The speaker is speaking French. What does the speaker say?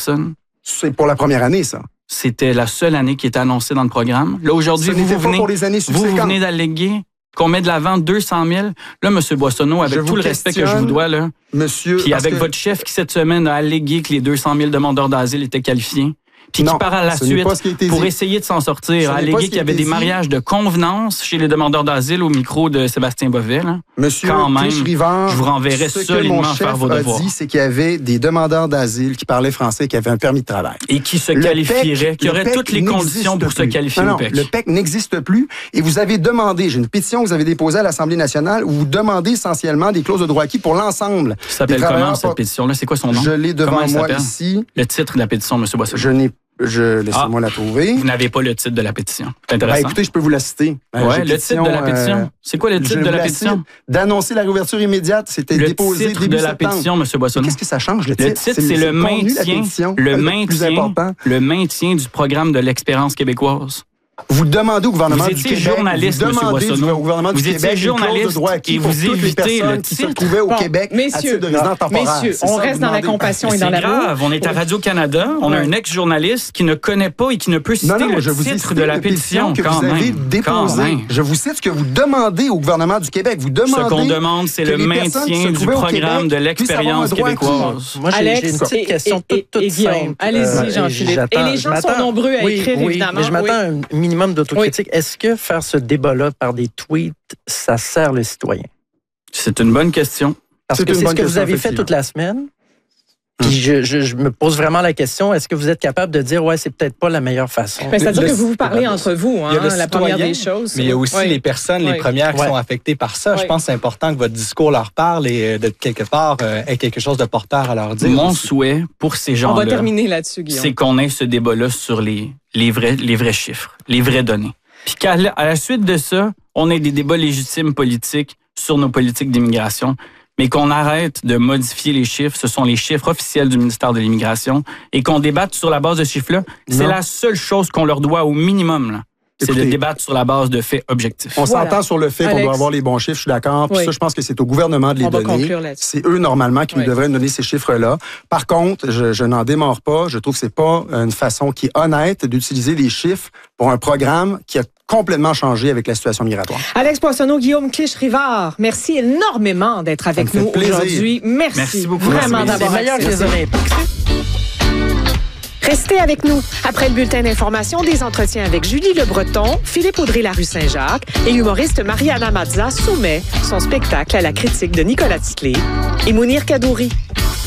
personnes. C'est pour la première année, ça. C'était la seule année qui était annoncée dans le programme. Là, aujourd'hui, vous venez d'alléguer qu'on met de l'avant 200 000. Là, M. Boissonneau, avec tout le respect que je vous dois, là, puis avec votre chef qui, cette semaine, a allégué que les 200 000 demandeurs d'asile étaient qualifiés, puis qui part à la suite pour essayer de s'en sortir, a allégué qu'il y avait des mariages de convenance chez les demandeurs d'asile au micro de Sébastien Bovet. Là. Monsieur Clich-Rivard, je vous renverrai solidement faire vos devoirs. Ce que mon chef a dit, c'est qu'il y avait des demandeurs d'asile qui parlaient français, qui avaient un permis de travail. Et qui se qualifieraient, qui auraient toutes les conditions pour se qualifier au PEC. Le PEC n'existe plus. Et vous avez demandé, j'ai une pétition que vous avez déposée à l'Assemblée nationale, où vous demandez essentiellement des clauses de droit acquis pour l'ensemble. Ça s'appelle comment, cette pétition-là? C'est quoi son nom? Je l'ai devant moi ici. Le titre de la pétition, M. Boissonneau. Laissez-moi la trouver. Vous n'avez pas le titre de la pétition. C'est intéressant. Écoutez, je peux vous la citer. Le titre de la pétition. C'est quoi le titre de la pétition? D'annoncer la réouverture immédiate. C'était déposé début septembre. Le titre de la pétition, M. Boissonneau. Qu'est-ce que ça change, le titre? Le titre, c'est le maintien du programme de l'expérience québécoise. Vous demandez au gouvernement du Québec... Vous étiez journaliste, M. Boissonneau. Vous étiez journaliste et vous évitez le titre. Qui se trouvaient au Québec à titre de résident temporaire. Messieurs, on reste dans la compassion et dans l'amour. C'est grave. On est à Radio-Canada. On a un ex-journaliste qui ne connaît pas et qui ne peut citer le titre de la pétition. Que vous avez déposée. Je vous cite ce que vous demandez au gouvernement du Québec. Vous demandez... Ce qu'on demande, c'est le maintien du programme de l'expérience québécoise. Moi, j'ai une petite question toute simple. Allez-y, Jean-Philippe. Et les gens sont nombreux à écrire, évidemment. Je m'attends à un minimum d'autocritique. Est-ce que faire ce débat-là par des tweets, ça sert le citoyen? C'est une bonne question. Parce que c'est ce que vous avez fait toute la semaine. Puis je me pose vraiment la question, est-ce que vous êtes capable de dire, c'est peut-être pas la meilleure façon? C'est-à-dire que vous parlez entre vous, la première des choses. Mais il y a aussi les personnes, les premières qui sont affectées par ça. Je pense que c'est important que votre discours leur parle et de quelque part ait quelque chose de porteur à leur dire. Mon souhait pour ces gens-là, on va terminer là-dessus, Guillaume, c'est qu'on ait ce débat-là sur les vrais chiffres, les vraies données. Puis qu'à la suite de ça, on ait des débats légitimes politiques sur nos politiques d'immigration, mais qu'on arrête de modifier les chiffres. Ce sont les chiffres officiels du ministère de l'Immigration et qu'on débatte sur la base de chiffres-là. C'est la seule chose qu'on leur doit au minimum, là. C'est de débattre sur la base de faits objectifs. On s'entend sur le fait qu'on doit avoir les bons chiffres, je suis d'accord. Puis ça, je pense que c'est au gouvernement de les donner. C'est eux, normalement, qui nous devraient nous donner ces chiffres-là. Par contre, je n'en démords pas. Je trouve que c'est pas une façon qui est honnête d'utiliser les chiffres pour un programme qui a complètement changé avec la situation migratoire. Alex Boissonneau, Guillaume Clich-Rivard, merci énormément d'être avec nous aujourd'hui. Merci beaucoup. Vraiment d'avoir meilleur que les Olympiques. Restez avec nous. Après le bulletin d'information, des entretiens avec Julie Le Breton, Philippe Audrey-Larue-Saint-Jacques et l'humoriste Mariana Mazza soumet son spectacle à la critique de Nicolas Titley et Mounir Kadouri.